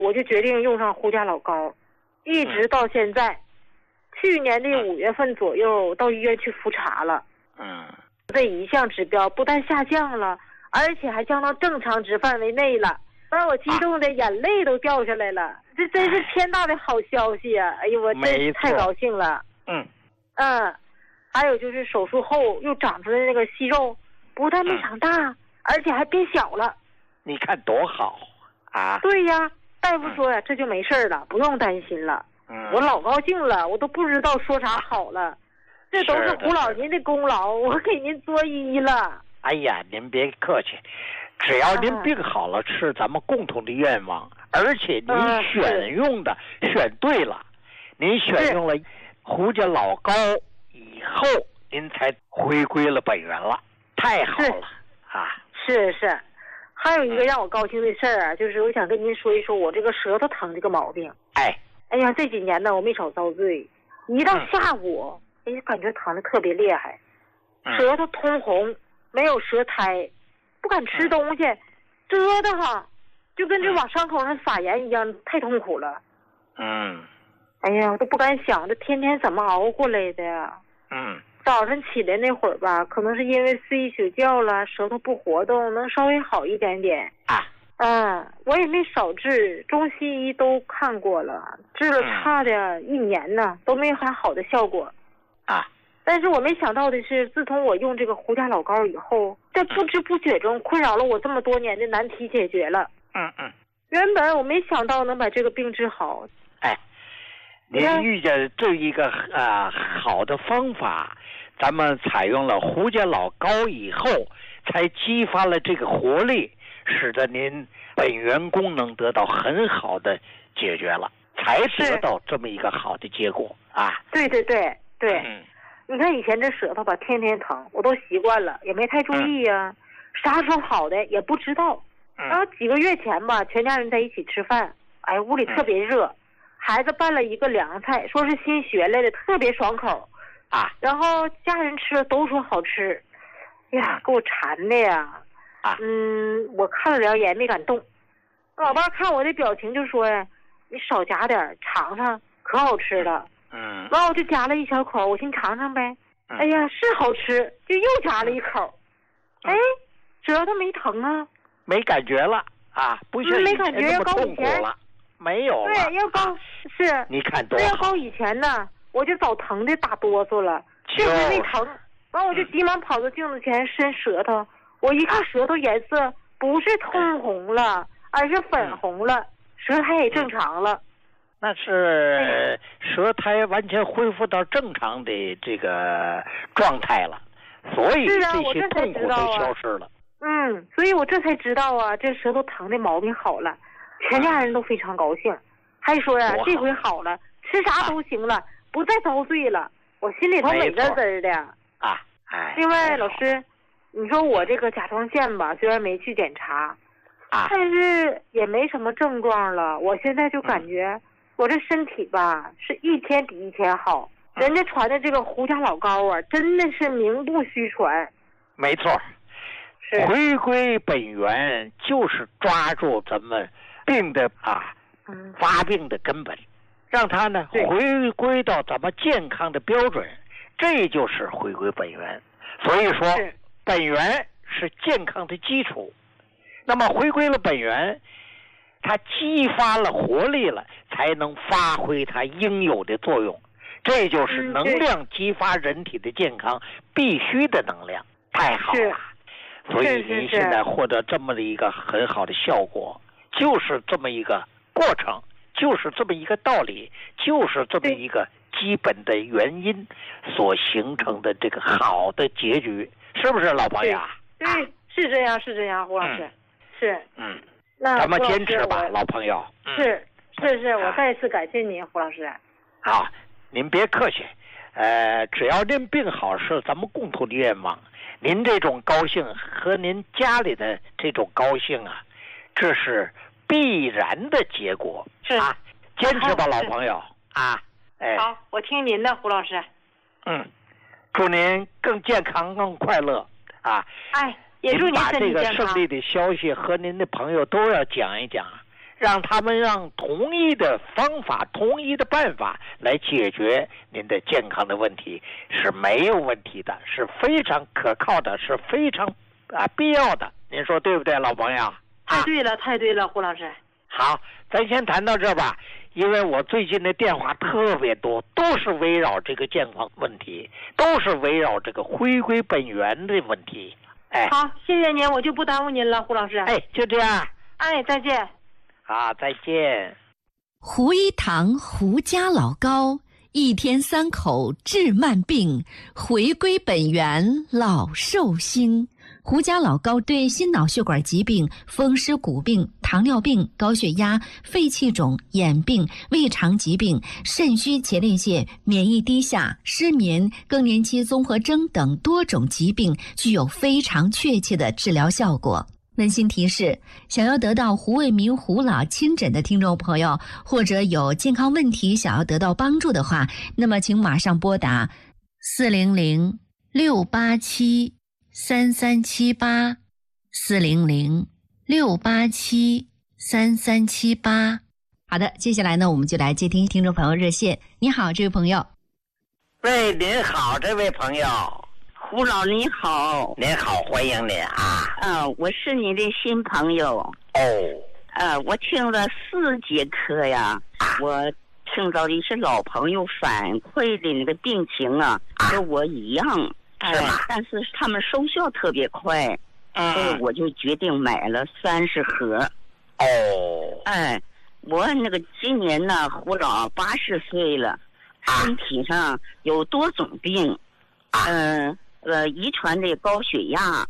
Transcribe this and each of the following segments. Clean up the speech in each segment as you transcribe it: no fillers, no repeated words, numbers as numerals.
我就决定用上胡家老膏，一直到现在。去年的5月份左右到医院去复查了。这一项指标不但下降了，而且还降到正常值范围内了，把我激动的眼泪都掉下来了。这真是天大的好消息啊！哎呦，我真太高兴了。还有就是手术后又长出来那个息肉，不但没长大，而且还变小了。 你看多好啊！ 对呀，大夫说呀，这就没事了，不用担心了。我老高兴了，我都不知道说啥好了。这都是胡老您的功劳，我给您作揖了。 哎呀，您别客气，只要您病好了，是咱们共同的愿望。而且您选对了，您选用了胡家老膏以后，您才回归了本源了，太好了啊！ 是，还有一个让我高兴的事儿啊，就是我想跟您说一说我这个舌头疼这个毛病。哎呀，这几年呢，我没少遭罪，一到下午，感觉疼得特别厉害，舌头通红，没有舌苔，不敢吃东西，折腾哈，就跟这往伤口上撒盐一样，太痛苦了。哎呀，我都不敢想，这天天怎么熬过来的呀？早晨起来那会儿吧，可能是因为睡一宿觉了，舌头不活动，能稍微好一点点。我也没少治，中西医都看过了，治了差的1年呢，都没啥好的效果。但是我没想到的是，自从我用这个胡家老膏以后，在不知不觉中困扰了我这么多年的难题解决了。原本我没想到能把这个病治好。 您遇见这一个好的方法，咱们采用了胡家老膏以后，才激发了这个活力，使得您本源功能得到很好的解决了，才得到这么一个好的结果啊！ 对，你看以前这舌头吧，天天疼，我都习惯了，也没太注意呀，啥时候好的也不知道。然后几个月前吧，全家人在一起吃饭，屋里特别热，孩子拌了一个凉菜，说是新学来的，特别爽口然后家人吃了都说好吃，给我馋的呀。我看了两眼没敢动。老伴看我的表情就说呀：“你少夹点，尝尝，可好吃了。”然后我就夹了一小口，我寻尝尝呗。哎呀，是好吃，就又夹了一口。舌头没疼啊， 没感觉了不像没感觉，要高以前了，没有了。 对，要高是。 你看多好。 要高以前呢，我就早疼的打哆嗦了，这回没疼。然后我就急忙跑到镜子前伸舌头，我一看舌头颜色不是通红了，而是粉红了，舌苔也正常了。 那是舌苔完全恢复到正常的这个状态了，所以这些痛苦都消失了。 所以我这才知道啊，这舌头疼的毛病好了，全家人都非常高兴，还说呀，这回好了，吃啥都行了，不再遭罪了，我心里头美滋滋的。另外，老师，你说我这个甲状腺吧，虽然没去检查，但是也没什么症状了。我现在就感觉我这身体吧，是一天比一天好。人家传的这个胡家老膏啊，真的是名不虚传。 没错，回归本源就是抓住咱们病的发病的根本，让它呢回归到咱们健康的标准，这就是回归本源。所以说，本源是健康的基础。那么回归了本源，它激发了活力了，才能发挥它应有的作用。这就是能量激发人体的健康必须的能量，太好了。所以您现在获得这么的一个很好的效果，就是这么一个过程，就是这么一个道理，就是这么一个基本的原因所形成的这个好的结局，是不是老朋友？ 对，是这样，胡老师，是。那咱们坚持吧，老朋友。 是，我再一次感谢您，胡老师。 好，您别客气。只要您病好是咱们共同的愿望。您这种高兴和您家里的这种高兴这是必然的结果。坚持吧，老朋友好，我听您的，胡老师。 祝您更健康、更快乐也祝您把这个身体健康。 胜利的消息和您的朋友都要讲一讲， 让他们让统一的方法、统一的办法来解决您的健康的问题是没有问题的，是非常可靠的，是非常必要的。您说对不对，老朋友？ 太对了，太对了，胡老师。 好，咱先谈到这吧，因为我最近的电话特别多，都是围绕这个健康问题，都是围绕这个回归本源的问题。哎， 好，谢谢您，我就不耽误您了，胡老师。 哎，就这样。 哎，再见。 好，再见。 胡一堂胡家老高，一天3口治慢病，回归本源老寿星。胡家老高对心脑血管疾病、风湿骨病、糖尿病、高血压、肺气肿、眼病、胃肠疾病、肾虚前列腺、免疫低下、失眠、更年期综合征等多种疾病具有非常确切的治疗效果。温馨提示：想要得到胡卫民胡老亲诊的听众朋友，或者有健康问题想要得到帮助的话，那么请马上拨打400-687-3378 400-687-3378。好的，接下来呢，我们就来接听听众朋友热线。你好，这位朋友。 喂，您好，这位朋友。胡老你好。您好，欢迎您啊。我是你的新朋友。我听了4节课呀，我听到的一些老朋友反馈的那个病情跟我一样，是吧？但是他们收效特别快，所以我就决定买了30盒。我那个今年呢，胡老80岁了，身体上有多种病，遗传的高血压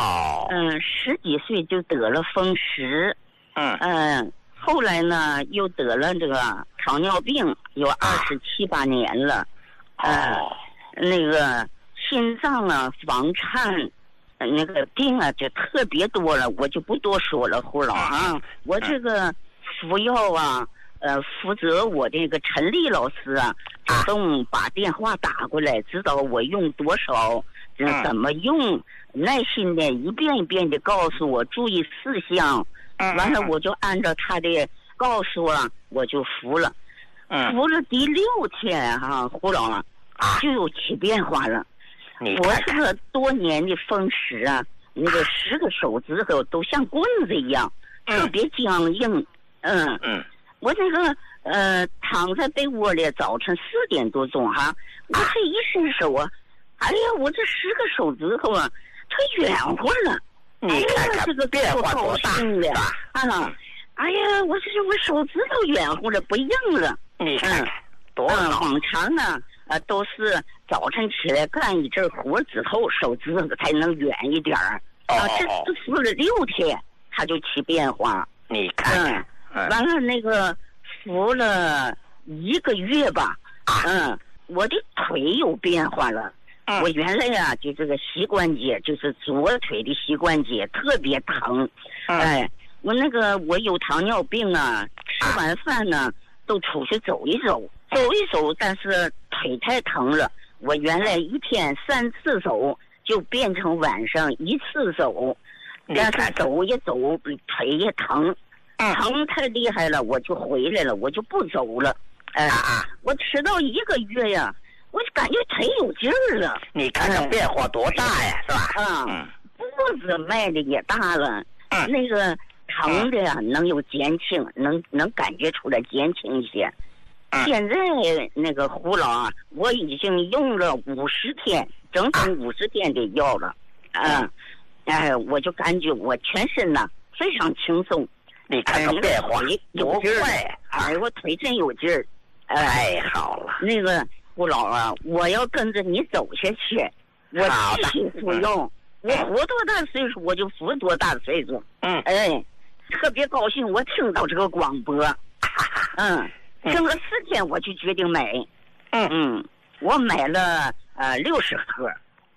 10几岁就得了风湿，后来呢又得了这个糖尿病，有27、8年了，那个心脏房颤，那个病就特别多了，我就不多说了，胡老我这个服药负责我这个陈丽老师主动把电话打过来，知道我用多少。怎么用，耐心的一遍一遍的告诉我注意事项，完了我就按照他的告诉我就服了，服了第6天胡老就有起变化了。我这个多年的风湿那个10个手指头都像棍子一样，特别僵硬。我那个躺在被窝里，早晨4点多钟我这一伸手哎呀，我这10个手指头它圆乎了。 你看看这个变化多大哎呀，我手指头圆乎了，不硬了。 你看看多好。 往常都是早晨起来干一阵活之后，手指头才能圆一点这服了6天，它就起变化。 你看看， 完了那个服了1个月吧，我的腿有变化了。我原来就这个膝关节，就是左腿的膝关节特别疼。我有糖尿病吃完饭都出去走一走，但是腿太疼了。我原来一天3次走，就变成晚上1次走，但是走也走，腿也疼，疼太厉害了，我就回来了，我就不走了。我吃到1个月呀，我就感觉腿有劲儿了。 你看看变化多大呀，是吧？ 步子迈的也大了，那个疼的能有减轻，能感觉出来减轻一些。现在那个胡老我已经用了50天，整整50天的药了。我就感觉我全身非常轻松。 你看看变化有劲儿，我腿真有劲儿。 好了， 那个胡老我要跟着你走下去，我继续服用。我活多大岁数我就服多大岁数。特别高兴，我听到这个广播，听了4天我就决定买。我买了60盒。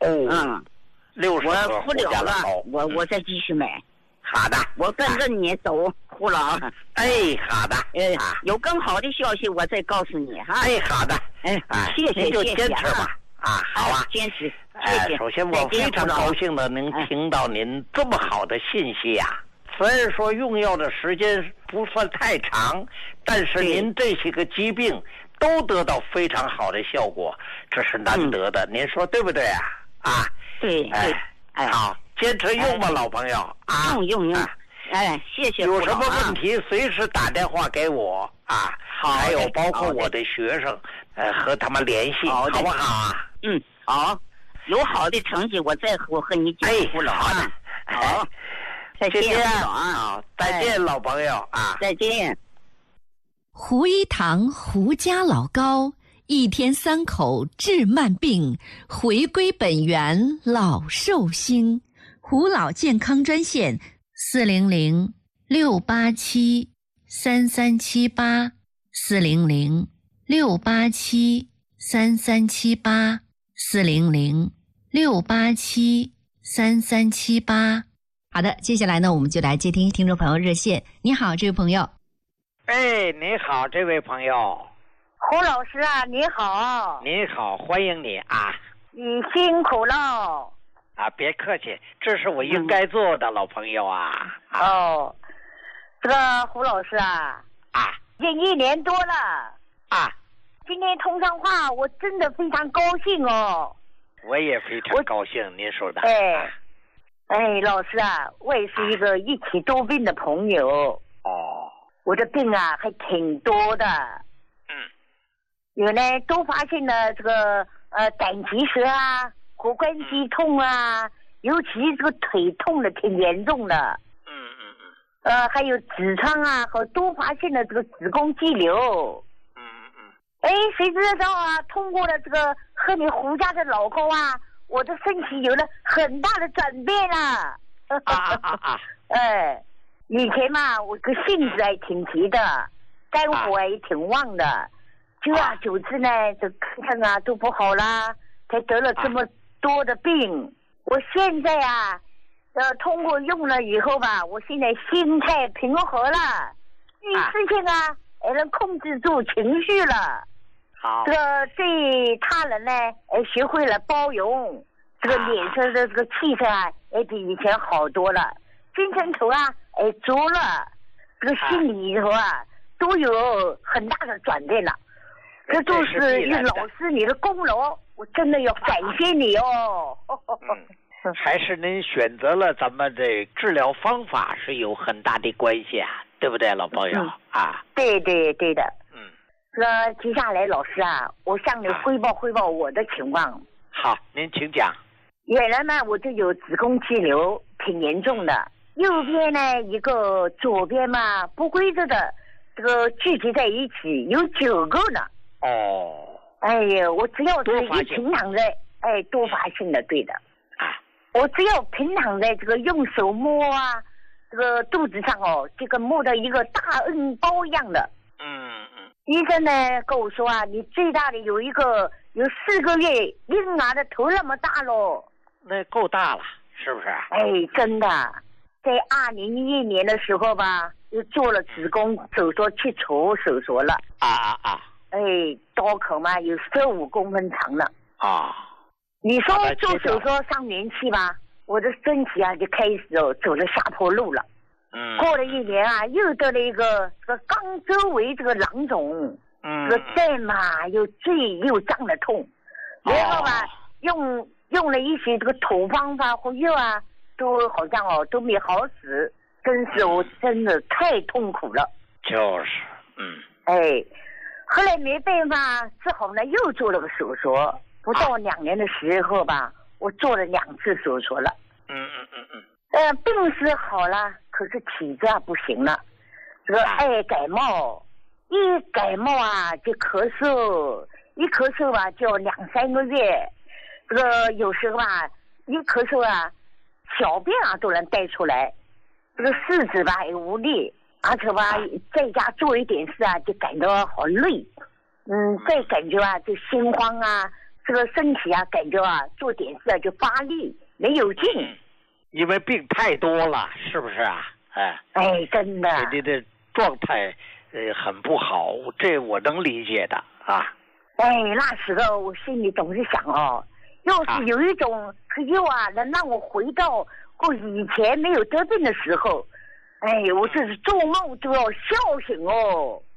60盒， 我服了了，我再继续买。 好的， 我跟着你走，胡老。 好的。 有更好的消息我再告诉你好的。 谢谢， 您就坚持吧。好啊， 坚持。谢谢。 首先我非常高兴的能听到您这么好的信息虽然说用药的时间不算太长，但是您这些个疾病都得到非常好的效果，这是难得的，您说对不对啊？啊， 对， 好，坚持用吧，老朋友啊， 用。谢谢。 有什么问题随时打电话给我啊，还有包括我的学生，和他们联系，好不好啊？ 好，有好的成绩我再和你讲胡老啊。好，再见啊，再见老朋友啊， 再见。 胡一堂胡家老高，一天3口治慢病，回归本源老寿星。胡老健康专线400-687-3378 400-687-3378 400-687-3378。好的，接下来呢，我们就来接听听众朋友热线。你好，这位朋友。 你好，这位朋友。 胡老师啊，你好。 你好，欢迎你啊。 你辛苦了。 别客气，这是我应该做的，老朋友啊。 这个胡老师啊，已经1年多了。今天通上话，我真的非常高兴哦。 我也非常高兴，您说的。 老师啊，我也是一个一起多病的朋友。我的病啊还挺多的。有呢，都发现了这个胆结石啊，骨关节痛啊，尤其这个腿痛的挺严重的。还有痔疮啊，和都发现了这个子宫肌瘤。谁知道啊，通过了这个喝你胡家的老高啊，我的身体有了很大的转变了。以前嘛，我个性子还挺急的，肝火也挺旺的，久而久之呢，这看啊都不好啦，才得了这么多的病。我现在啊，通过用了以后吧，我现在心态平和了，遇事情啊，也能控制住情绪了。这个对他人呢，学会了包容，这个脸色的这个气色啊，也比以前好多了，精神头啊，足了，这个心里头啊，都有很大的转变了。这都是老师你的功劳，我真的要感谢你哦。 还是您选择了咱们这治疗方法是有很大的关系啊，对不对，老朋友？ 对的。接下来老师啊，我向你汇报我的情况。 好，您请讲。 原来呢，我就有子宫肌瘤，挺严重的。右边呢一个，左边嘛不规则的，这个聚集在一起有9个呢。我只要是一平躺在，多发性的，对的。我只要平躺在这个用手摸啊，这个肚子上这个摸到一个大恩包一样的。医生呢跟我说啊，你最大的有4个月婴儿的头那么大咯。 那够大了，是不是？ 真的，在2011年的时候吧，又做了子宫手术切除手术了。刀口嘛有15公分长了。你说做手术上年期吧，我的身体啊就开始走了下坡路了。过了1年啊，又得了一个这个肛周围这个囊肿，这个肾嘛又坠又胀的痛，然后吧用了一些这个土方法和药啊，都好像都没好使，我真的太痛苦了。后来没办法，只好呢又做了个手术，不到2年的时候吧，我做了2次手术了。病是好了，可是体质不行了。这个爱感冒，一感冒啊就咳嗽，一咳嗽吧就2-3个月。这个有时候啊，一咳嗽啊，小便啊都能带出来。这个四肢吧也无力，而且吧在家做一点事啊就感到好累。再感觉啊就心慌啊，这个身体啊感觉啊做点事啊就发力没有劲。 因为病太多了，是不是啊？ 真的。 你的状态很不好，这我能理解的啊。 那时候我心里总是想要是有一种药啊能让我回到过以前没有得病的时候， 哎呦，这是做梦都要笑醒哦。